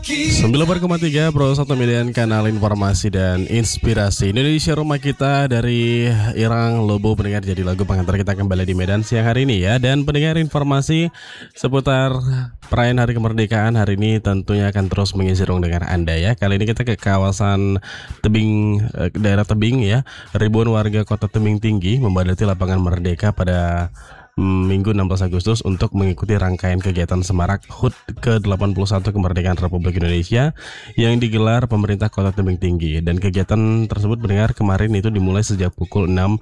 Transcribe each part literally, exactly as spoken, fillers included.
sembilan puluh koma tiga Pro satu Median, kanal informasi dan inspirasi Indonesia, rumah kita. Dari Irang Lobo pendengar jadi lagu pengantar kita kembali di Medan siang hari ini ya. Dan pendengar, informasi seputar perayaan Hari Kemerdekaan hari ini tentunya akan terus mengisi ruang dengar Anda ya. Kali ini kita ke kawasan Tebing, daerah Tebing ya. Ribuan warga kota Tebing Tinggi membadati lapangan Merdeka pada Minggu enam belas Agustus untuk mengikuti rangkaian kegiatan Semarak H U T ke delapan puluh satu Kemerdekaan Republik Indonesia yang digelar pemerintah Kota Tebing Tinggi. Dan kegiatan tersebut mendengar kemarin itu dimulai sejak pukul enam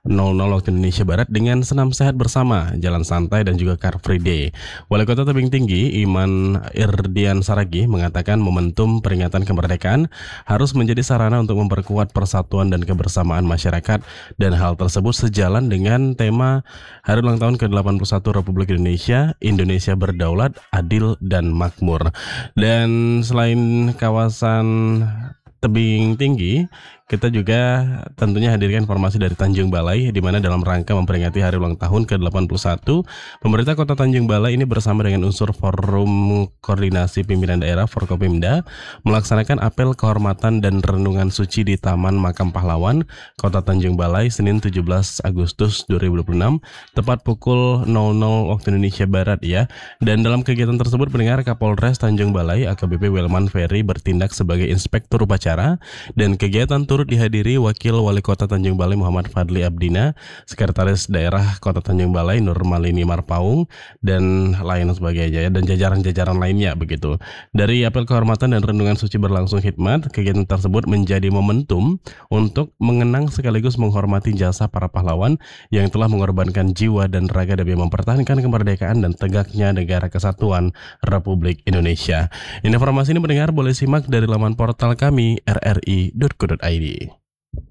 waktu Indonesia Barat dengan senam sehat bersama, jalan santai dan juga Car Free Day. Wali Kota Tebing Tinggi Iman Irdian Saragi mengatakan momentum peringatan kemerdekaan harus menjadi sarana untuk memperkuat persatuan dan kebersamaan masyarakat, dan hal tersebut sejalan dengan tema Hari Ulang tahun ke delapan puluh satu Republik Indonesia, Indonesia berdaulat, adil dan makmur. Dan selain kawasan Tebing Tinggi, kita juga tentunya hadirkan informasi dari Tanjung Balai, di mana dalam rangka memperingati hari ulang tahun ke delapan puluh satu, pemerintah Kota Tanjung Balai ini bersama dengan unsur Forum Koordinasi Pimpinan Daerah Forkopimda melaksanakan apel kehormatan dan renungan suci di Taman Makam Pahlawan Kota Tanjung Balai Senin tujuh belas Agustus dua ribu dua puluh enam tepat pukul nol nol waktu Indonesia Barat ya. Dan dalam kegiatan tersebut mendengar Kapolres Tanjung Balai A K B P Welman Ferry bertindak sebagai inspektur upacara, dan kegiatan turut dihadiri Wakil Wali Kota Tanjung Balai Muhammad Fadli Abdina, Sekretaris Daerah Kota Tanjung Balai Nur Malini Marpaung, dan lain sebagainya, dan jajaran-jajaran lainnya begitu. Dari apel kehormatan dan renungan suci berlangsung khidmat, kegiatan tersebut menjadi momentum untuk mengenang sekaligus menghormati jasa para pahlawan yang telah mengorbankan jiwa dan raga demi mempertahankan kemerdekaan dan tegaknya negara kesatuan Republik Indonesia. Informasi ini mendengar boleh simak dari laman portal kami r r i dot co dot i d.